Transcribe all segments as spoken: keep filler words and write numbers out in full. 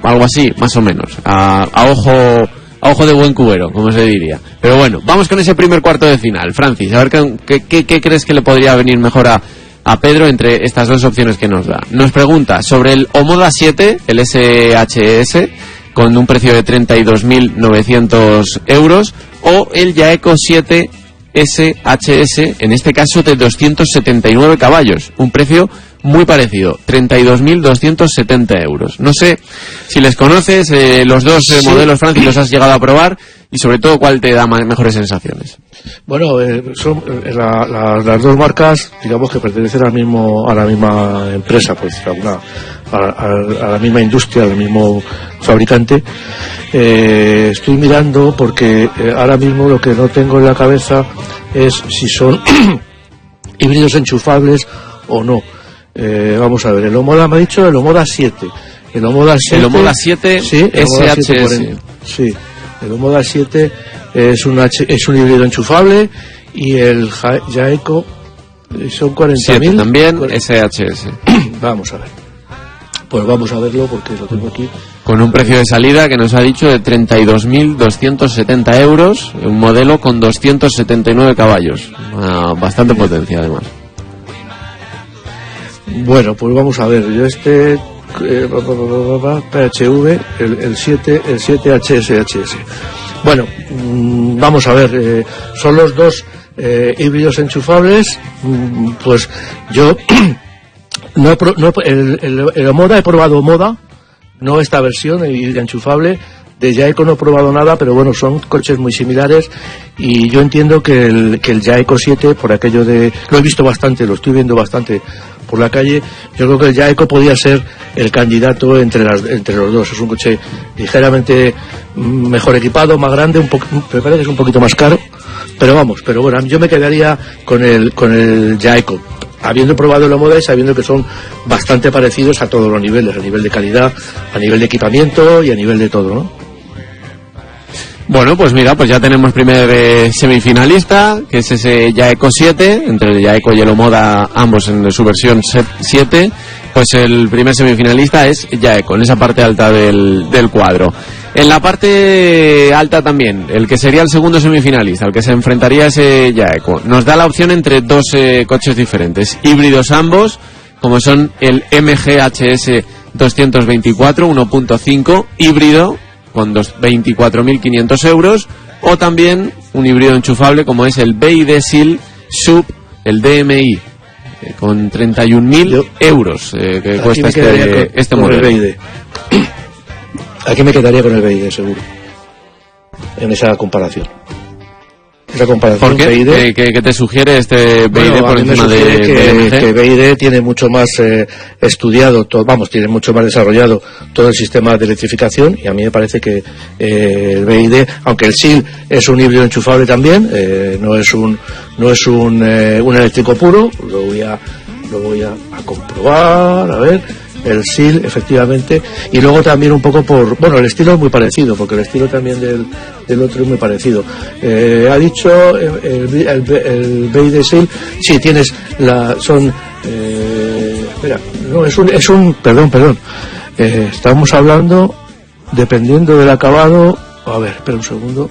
algo así, más o menos, a, a ojo a ojo de buen cubero, como se diría. Pero bueno, vamos con ese primer cuarto de final. Francis, a ver qué, qué, qué crees que le podría venir mejor a, a Pedro entre estas dos opciones que nos da. Nos pregunta sobre el Omoda siete, el S H S, con un precio de treinta y dos mil novecientos euros, o el Jaeco siete S H S, en este caso de doscientos setenta y nueve caballos, un precio muy parecido, treinta y dos mil doscientos setenta euros. No sé si les conoces, eh, los dos eh, sí. modelos, Francis, los has llegado a probar, y sobre todo, ¿cuál te da ma- mejores sensaciones? Bueno, eh, son eh, la, la, las dos marcas, digamos que pertenecen al mismo, a la misma empresa, pues a, una, a, a, a la misma industria, al mismo fabricante. Eh, estoy mirando porque eh, ahora mismo lo que no tengo en la cabeza es si son híbridos enchufables o no. Eh, vamos a ver, el Omoda me ha dicho el Omoda siete. El Omoda siete, el Omoda siete sí, el S H S. Sí, el Omoda siete es un, H, es un híbrido enchufable, y el Jaeco son cuarenta mil. También S H S. Vamos a ver. Pues vamos a verlo porque lo tengo aquí. Con un precio de salida que nos ha dicho de treinta y dos mil doscientos setenta euros, un modelo con doscientos setenta y nueve caballos. Ah, bastante potencia, además. Bueno, pues vamos a ver. Yo este eh, P H V, el, el siete, el siete H S H S. Bueno, mmm, vamos a ver. Eh, son los dos eh, híbridos enchufables. Mmm, pues yo no, he pro, no he, el, el, el Omoda he probado Omoda, no esta versión el enchufable. De Jaeco no he probado nada, pero bueno, son coches muy similares, y yo entiendo que el, que el Jaeco siete, por aquello de... Lo he visto bastante, lo estoy viendo bastante por la calle. Yo creo que el Jaeco podía ser el candidato entre las, entre los dos. Es un coche ligeramente mejor equipado, más grande, un poco, me parece que es un poquito más caro, pero vamos, pero bueno, yo me quedaría con el, con el Jaeco, habiendo probado el Omoda y sabiendo que son bastante parecidos a todos los niveles, a nivel de calidad, a nivel de equipamiento y a nivel de todo, ¿no? Bueno, pues mira, pues ya tenemos primer eh, semifinalista, que es ese Jaeco siete, entre el Jaeco y el Omoda, ambos en su versión siete. Pues el primer semifinalista es Jaeco, en esa parte alta del, del cuadro. En la parte alta también, el que sería el segundo semifinalista, el que se enfrentaría a ese Jaeco, nos da la opción entre dos eh, coches diferentes, híbridos ambos, como son el M G H S doscientos veinticuatro uno punto cinco híbrido, con veinticuatro mil quinientos euros, o también un híbrido enchufable como es el B Y D S I L Sub, el D M I, eh, con treinta y un mil euros eh, que cuesta este, con, este con modelo. El B Y D. Aquí me quedaría con el B Y D seguro, en esa comparación. Esa comparación. ¿Por qué? B Y D, ¿Qué, qué te sugiere este B Y D bueno, por encima de, que, de M G? Que B Y D tiene mucho más eh, estudiado, todo, vamos, tiene mucho más desarrollado todo el sistema de electrificación, y a mí me parece que eh, el B Y D, aunque el S I L es un híbrido enchufable también, eh, no es un no es un, eh, un eléctrico puro, lo voy a lo voy a, a comprobar, a ver. El S I L, efectivamente, y luego también un poco por... Bueno, el estilo es muy parecido, porque el estilo también del, del otro es muy parecido. Eh, ha dicho el, el, el, el B Y D S I L, sí, tienes la... son... Eh, espera, no, es un... Es un perdón, perdón. Eh, estamos hablando, dependiendo del acabado... A ver, espera un segundo.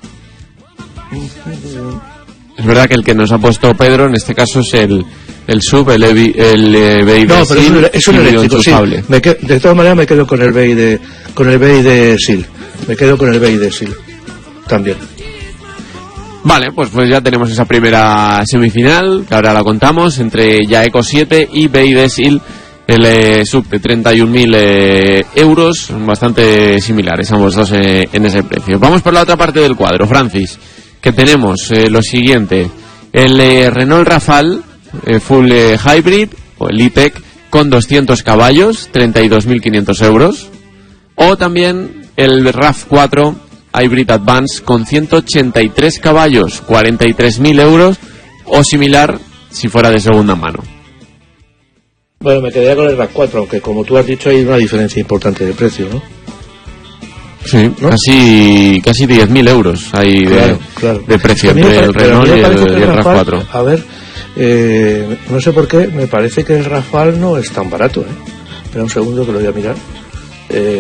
Es verdad que el que nos ha puesto Pedro, en este caso, es el... El sub, el, el, el eh, B Y D. No, pero es un, es un eléctrico, sí. Me quedo, de todas maneras me quedo con el B Y D, con el B Y D S I L. Me quedo con el B Y D S I L también. Vale, pues pues ya tenemos esa primera semifinal, que ahora la contamos, entre Jaeco siete y B Y D S I L, el eh, sub de treinta y un mil eh, euros, bastante similares ambos dos eh, en ese precio. Vamos por la otra parte del cuadro, Francis, que tenemos eh, lo siguiente, el eh, Renault Rafale, Eh, full eh, hybrid o el E-Tech con doscientos caballos, treinta y dos mil quinientos euros, o también el RAV cuatro Hybrid Advance con ciento ochenta y tres caballos, cuarenta y tres mil euros, o similar si fuera de segunda mano. Bueno, me quedaría con el RAV cuatro, aunque como tú has dicho hay una diferencia importante de precio, ¿no? Sí, ¿no? casi casi diez mil euros hay de, claro, claro. de precio entre el Renault y el, el, el RAV cuatro. A ver, eh, no sé por qué, me parece que el Rafale no es tan barato, ¿eh? Espera un segundo que lo voy a mirar. Eh,